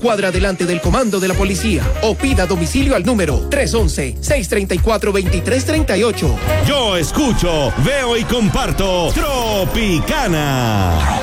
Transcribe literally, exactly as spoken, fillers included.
cuadra delante del comando de la policía, o pida domicilio al número tres once, seis treinta y cuatro, veintitrés treinta y ocho. Yo escucho, veo y comparto Tropicana.